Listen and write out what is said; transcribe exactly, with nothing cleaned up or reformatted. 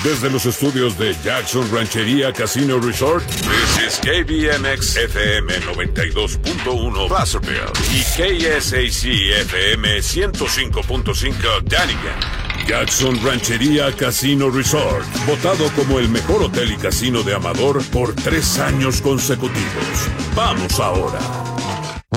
Desde los estudios de Jackson Ranchería Casino Resort, this is K B M X F M noventa y dos punto uno Placerville y K S A C F M ciento cinco punto cinco Dunnigan. Jackson Ranchería Casino Resort, votado como el mejor hotel y casino de Amador por tres años consecutivos. Vamos ahora.